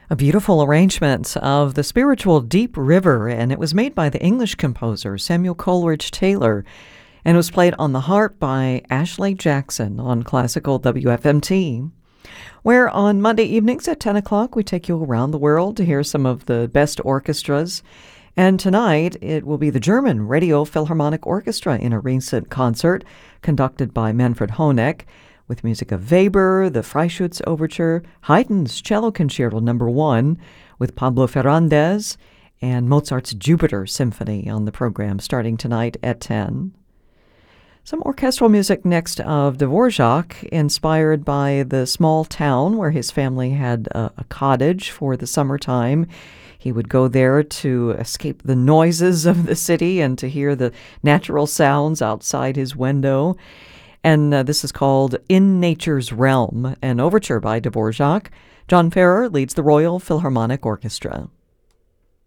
A beautiful arrangement of the spiritual Deep River, and it was made by the English composer Samuel Coleridge Taylor, and was played on the harp by Ashley Jackson on Classical WFMT, where on Monday evenings at 10 o'clock we take you around the world to hear some of the best orchestras. And tonight it will be the German Radio Philharmonic Orchestra in a recent concert conducted by Manfred Honeck, with music of Weber, the Freischütz Overture, Haydn's Cello Concerto No. 1 with Pablo Ferrandez, and Mozart's Jupiter Symphony on the program starting tonight at 10. Some orchestral music next of Dvorak, inspired by the small town where his family had a cottage for the summertime. He would go there to escape the noises of the city and to hear the natural sounds outside his window. And this is called In Nature's Realm, an overture by Dvorak. John Ferrer leads the Royal Philharmonic Orchestra.